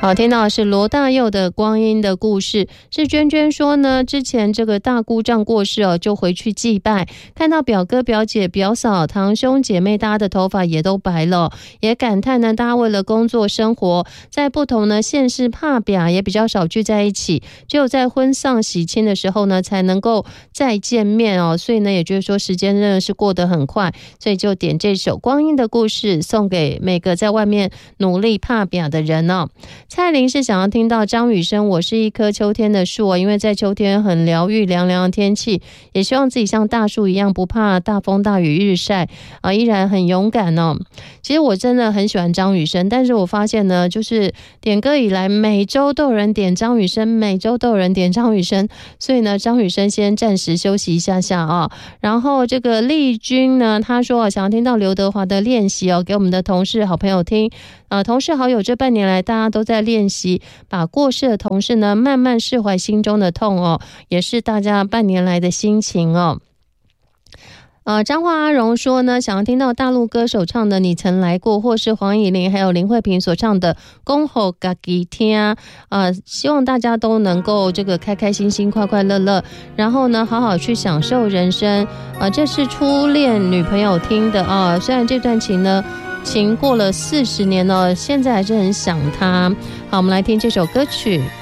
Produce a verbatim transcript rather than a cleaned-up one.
好，听到的是罗大佑的光阴的故事。是娟娟说呢，之前这个大姑丈过世哦，就回去祭拜，看到表哥表姐表嫂堂兄姐妹大家的头发也都白了，也感叹呢，大家为了工作生活在不同的县市怕表也比较少聚在一起，只有在婚丧喜庆的时候呢才能够再见面哦，所以呢也就是说时间真的是过得很快，所以就点这首光阴的故事送给每个在外面努力怕表的人哦。蔡琳是想要听到张雨生我是一棵秋天的树，因为在秋天很疗愈凉凉的天气，也希望自己像大树一样不怕大风大雨日晒啊，依然很勇敢哦。其实我真的很喜欢张雨生，但是我发现呢，就是点歌以来每周都有人点张雨生，每周都有人点张雨生，所以呢张雨生先暂时休息一下下啊。然后这个丽君呢，他说想要听到刘德华的练习哦，给我们的同事好朋友听啊，同事好友这半年来大家都在练习把过世的同事呢慢慢释怀心中的痛哦，也是大家半年来的心情哦。呃，张华阿荣说呢，想要听到大陆歌手唱的《你曾来过》，或是黄以玲还有林慧萍所唱的《恭候家己听》呃，希望大家都能够这个开开心心、快快乐乐，然后呢，好好去享受人生。呃，这是初恋女朋友听的啊、呃，虽然这段情呢，情过了四十年了，现在还是很想她。好，我们来听这首歌曲。